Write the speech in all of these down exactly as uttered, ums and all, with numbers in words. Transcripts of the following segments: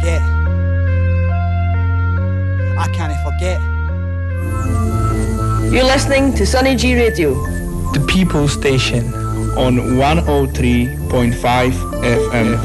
forget. I can't forget. You're listening to Sunny G Radio, the People Station on one oh three point five F M.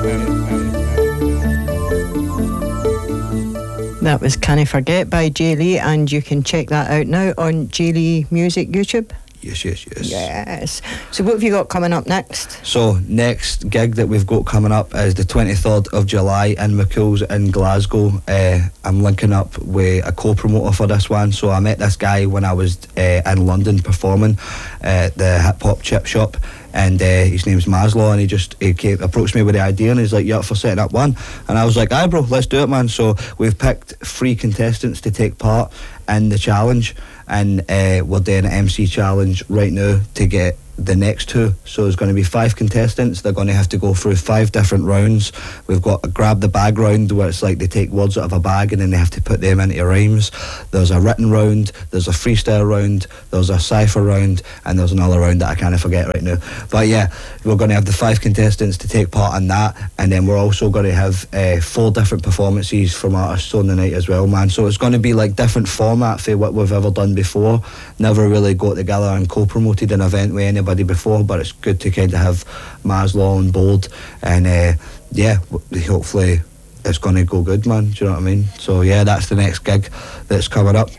That was Can I Forget by Jay Lee, and you can check that out now on Jay Lee Music YouTube. Yes, yes, yes. Yes. So what have you got coming up next? So next gig that we've got coming up is the twenty-third of July in McCool's in Glasgow. Uh, I'm linking up with a co-promoter for this one. So I met this guy when I was uh, in London performing at the Hip Hop Chip Shop. And uh, his name's Maslow, and he just he came, approached me with the idea, and he's like, "Yeah, for setting up one." And I was like, "Aye, bro, let's do it, man." So we've picked three contestants to take part in the challenge, and uh, we're doing an M C challenge right now to get the next two. So there's going to be five contestants. They're going to have to go through five different rounds. We've got a grab the bag round, where it's like they take words out of a bag and then they have to put them into rhymes. There's a written round, there's a freestyle round, there's a cypher round, and there's another round that I can't forget right now. But yeah, we're going to have the five contestants to take part in that, and then we're also going to have uh, four different performances from artists on the night as well, man. So it's going to be like different format for what we've ever done before. Never really got together and co-promoted an event with anybody before, but it's good to kind of have Maslow on board, and uh, yeah, hopefully it's going to go good, man. Do you know what I mean? So yeah, that's the next gig that's coming up.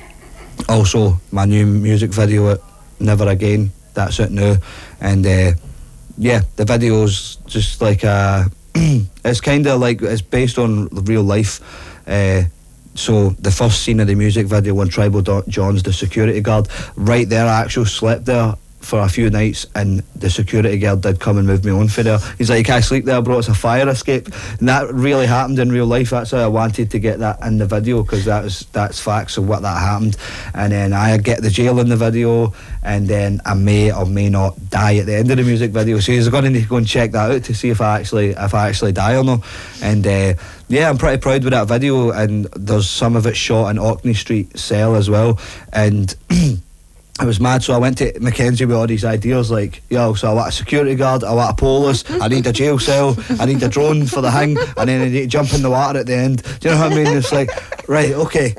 Also, my new music video, Never Again, that's it now, and uh, yeah, the video's just like a it's kind of like it's based on real life. Uh, So the first scene of the music video, when Tribal John's the security guard, right there I actually slept there for a few nights, and the security guard did come and move me on for there. He's like, "You can't sleep there, bro, it's a fire escape." And that really happened in real life. That's how I wanted to get that in the video, because that was, that's facts of what that happened. And then I get the jail in the video, and then I may or may not die at the end of the music video. So he's going to need to go and check that out to see if I actually if I actually die or not. And uh, yeah, I'm pretty proud with that video, and there's some of it shot in Orkney Street Cell as well. And it was mad, so I went to Mackenzie with all these ideas, like, yo, so I want a security guard, I want a police, I need a jail cell, I need a drone for the hang, and then I need to jump in the water at the end. Do you know what I mean? It's like, right, okay.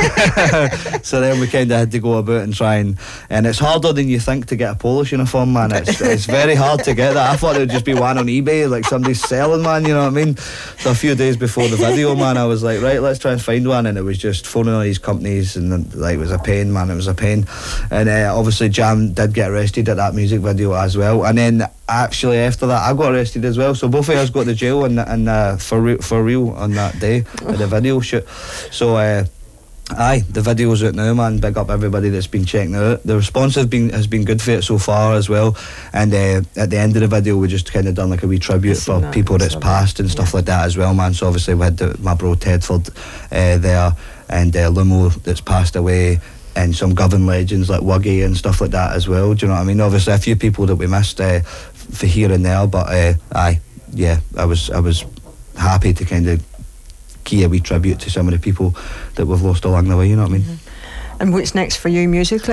So then we kind of had to go about and try and, and it's harder than you think to get a Polish uniform, man. It's, it's very hard to get that. I thought it would just be one on eBay, like somebody's selling, man, you know what I mean? So a few days before the video, man, I was like, right, let's try and find one, and it was just phoning all these companies, and like, it was a pain, man, it was a pain. And Uh, obviously Jam did get arrested at that music video as well, and then actually after that I got arrested as well, so both of us got to jail and, and uh, for, re- for real on that day at the video shoot. So uh, aye, the video's out now, man. Big up everybody that's been checking it out. The response has been has been good for it so far as well, and uh, at the end of the video we just kind of done like a wee tribute for that, people that's passed and stuff yeah. like that as well, man. So obviously we had the, my bro Tedford uh, there, and uh, Lumo that's passed away, and some Govan legends like Wuggy and stuff like that as well. Do you know what I mean? Obviously a few people that we missed uh, for here and there, but uh, aye, yeah, I was I was happy to kind of give a wee tribute to some of the people that we've lost along the way, you know what I mean? Mm-hmm. And what's next for you musically?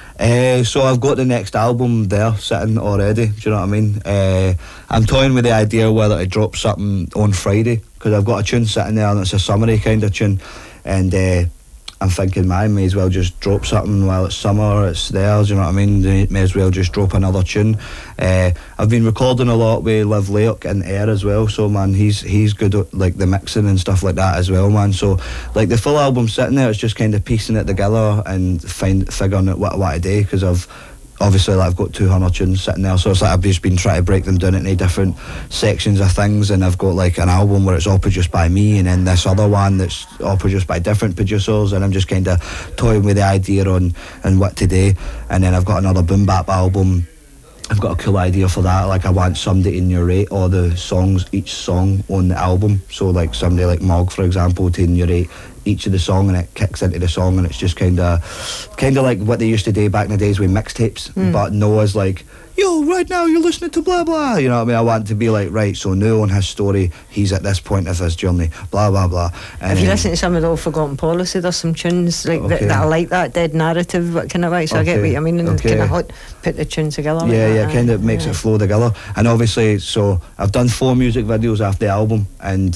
Uh, so I've got the next album there sitting already, do you know what I mean? Uh, I'm toying with the idea whether to drop something on Friday, because I've got a tune sitting there and it's a summary kind of tune, and uh, I'm thinking, man, I may as well just drop something while it's summer, it's there, do you know what I mean? May as well just drop another tune. Uh, I've been recording a lot with Liv Lairk and Air as well, so man, he's he's good at like the mixing and stuff like that as well, man. So like the full album's sitting there, it's just kind of piecing it together and find figuring out what, what to do, because I've obviously like, I've got two hundred tunes sitting there, so it's like I've just been trying to break them down into different sections of things, and I've got like an album where it's all produced by me, and then this other one that's all produced by different producers, and I'm just kind of toying with the idea on and what to do. And then I've got another boom bap album. I've got a cool idea for that, like I want somebody to narrate all the songs, each song on the album, so like somebody like Mog for example to narrate each of the song, and it kicks into the song, and it's just kind of kind of like what they used to do back in the days with mixtapes, mm. but Noah's like, yo, right now you're listening to blah blah, you know what I mean? I want to be like, right, so Noah on his story, he's at this point of his journey, blah blah blah. And if you listen to some of the All Forgotten Policy, there's some tunes like okay. that, that are like that dead narrative kind of way, so okay. I get what I mean, and okay. kind of put the tune together yeah like yeah kind of makes yeah. it flow together. And obviously, so I've done four music videos after the album, and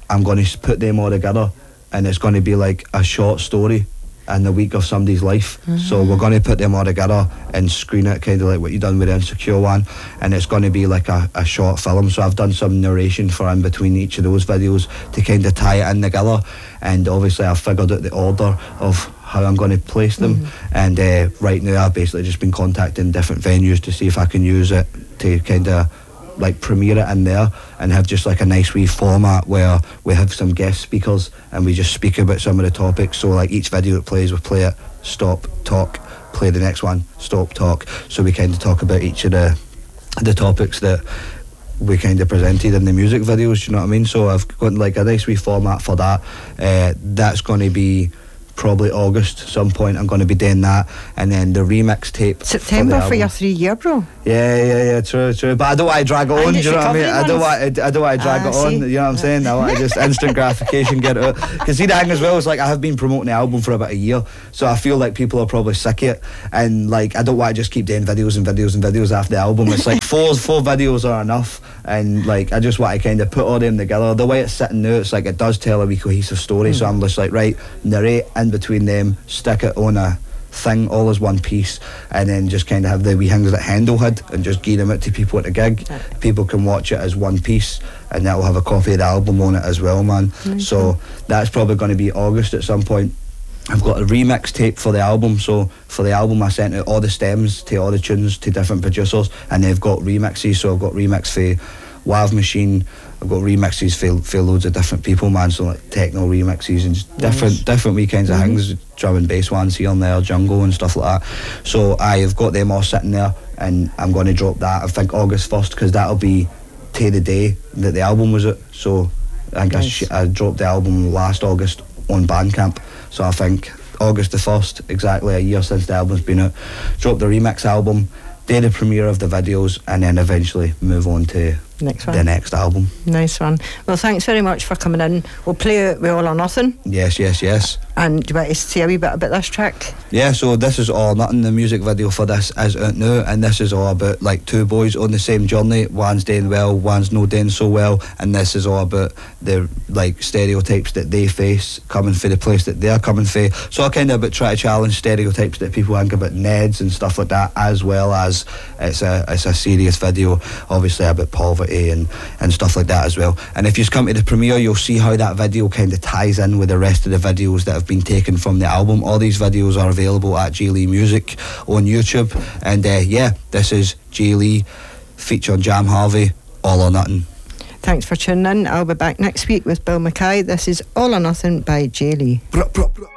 I'm going to put them all together, and it's going to be like a short story in the week of somebody's life. Mm-hmm. So we're going to put them all together and screen it, kind of like what you done with the Insecure one, and it's going to be like a, a short film. So I've done some narration for in between each of those videos to kind of tie it in together, and obviously I've figured out the order of how I'm going to place them. Mm-hmm. And uh, right now I've basically just been contacting different venues to see if I can use it to kind of like premiere it in there and have just like a nice wee format where we have some guest speakers and we just speak about some of the topics. So like each video it plays, we play it, stop, talk, play the next one, stop, talk. So we kind of talk about each of the the topics that we kind of presented in the music videos, you know what I mean? So I've got like a nice wee format for that. Uh, that's going to be probably August, some point I'm going to be doing that, and then the remix tape September for, for your three year, bro. Yeah, yeah, yeah, true, true. But I don't want to drag it on. Do you know what I mean? I don't want, I don't want to drag ah, it on. See? You know what I'm saying? I want to just instant gratification, get it out. Because see, the thing as well is like I have been promoting the album for about a year, so I feel like people are probably sick of it, and like I don't want to just keep doing videos and videos and videos after the album. It's like four four videos are enough, and like I just want to kind of put all them together. The way it's sitting now, it's like it does tell a wee cohesive story. Mm. So I'm just like, right, narrate in between them, stick it on a thing all as one piece, and then just kind of have the wee things that Handel had and just give them out to people at a gig. Yeah. People can watch it as one piece, and that will have a copy of the album on it as well, man. Mm-hmm. So that's probably going to be August at some point. I've got a remix tape for the album, so for the album I sent out all the stems to all the tunes to different producers, and they've got remixes. So I've got remix for Wav Machine, I've got remixes for, for loads of different people, man. So like techno remixes and just different nice. different wee kinds of mm-hmm. things, drum and bass ones here and there, jungle and stuff like that. So I've got them all sitting there, and I'm going to drop that I think August first, because that'll be to the day that the album was out. So I think nice. I, sh- I dropped the album last August on Bandcamp, so I think August the first, exactly a year since the album's been out, drop the remix album, do the premiere of the videos, and then eventually move on to next one. the next album. Nice one. Well, thanks very much for coming in. We'll play it with All or Nothing. Yes, yes, yes. And do you want to say a wee bit about this track? Yeah, so this is All or Nothing. The music video for this is out now, and this is all about like two boys on the same journey. One's doing well, one's not doing so well, and this is all about the like stereotypes that they face coming for the place that they're coming for. So I kind of about try to challenge stereotypes that people think about Neds and stuff like that, as well as it's a it's a serious video, obviously about poverty and, and stuff like that as well. And if you come to the premiere, you'll see how that video kind of ties in with the rest of the videos that have been taken from the album. All these videos are available at Jay Lee Music on YouTube. And uh, yeah, this is Jay Lee featuring Jam Harvey, All or Nothing. Thanks for tuning in. I'll be back next week with Bill Mackay. This is All or Nothing by Jay Lee. Bruh, bruh, bruh.